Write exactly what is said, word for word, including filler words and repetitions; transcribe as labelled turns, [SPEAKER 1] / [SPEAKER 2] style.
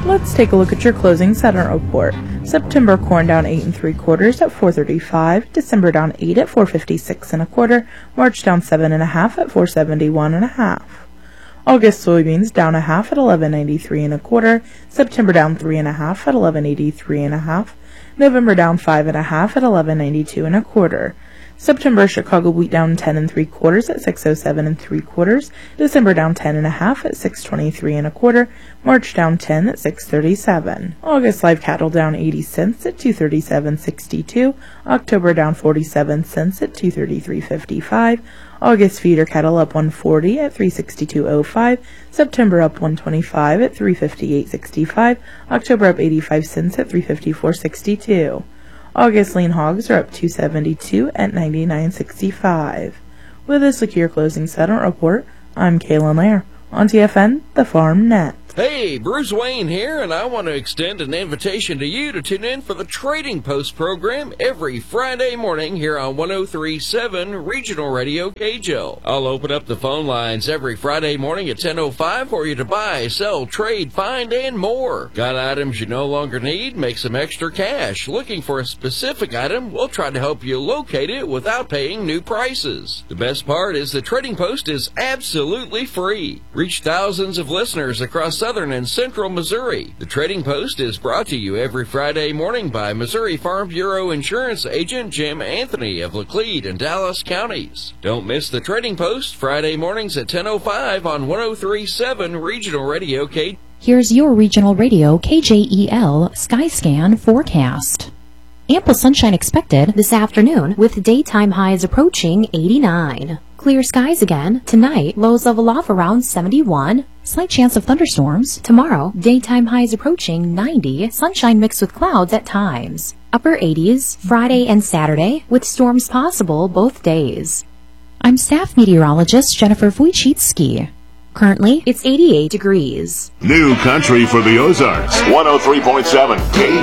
[SPEAKER 1] Let's take a look at your closing settlement report. September corn down eight and three quarters at four thirty-five. December down eight at four fifty-six and a quarter. March down seven and a half at four seventy-one and a half. August soybeans down a half at eleven ninety-three and a quarter. September down three and a half at eleven eighty-three and a half. November down five and a half at eleven ninety-two and a quarter. September Chicago wheat down ten and three quarters at six oh seven and three quarters. December down ten and a half at six twenty-three and a quarter. March down ten at six thirty-seven. August live cattle down eighty cents at two thirty-seven sixty-two. October down forty-seven cents at two thirty-three fifty-five. August feeder cattle up one forty at three sixty-two oh five. September up one twenty-five at three fifty-eight sixty-five. October up eighty-five cents at three fifty-four sixty-two. August lean hogs are up two seventy-two at ninety-nine sixty-five. With this secure closing settlement report, I'm Kaylin Lair on T F N, the Farm Net.
[SPEAKER 2] Hey, Bruce Wayne here, and I want to extend an invitation to you to tune in for the Trading Post program every Friday morning here on one oh three point seven Regional Radio K J L. I'll open up the phone lines every Friday morning at ten oh five for you to buy, sell, trade, find, and more. Got items you no longer need? Make some extra cash. Looking for a specific item? We'll try to help you locate it without paying new prices. The best part is the Trading Post is absolutely free. Reach thousands of listeners across Southern and Central Missouri. The Trading Post is brought to you every Friday morning by Missouri Farm Bureau Insurance Agent Jim Anthony of Laclede and Dallas counties. Don't miss the Trading Post Friday mornings at ten oh five on one oh three point seven Regional Radio K.
[SPEAKER 3] Here's your Regional Radio K J E L Skyscan forecast. Ample sunshine expected this afternoon with daytime highs approaching eighty-nine. Clear skies again. Tonight, lows level off around seventy-one. Slight chance of thunderstorms. Tomorrow, daytime highs approaching ninety. Sunshine mixed with clouds at times. Upper eighties, Friday and Saturday, with storms possible both days. I'm staff meteorologist Jennifer Wojcicki. Currently, it's eighty-eight degrees.
[SPEAKER 4] New country for the Ozarks. one oh three point seven K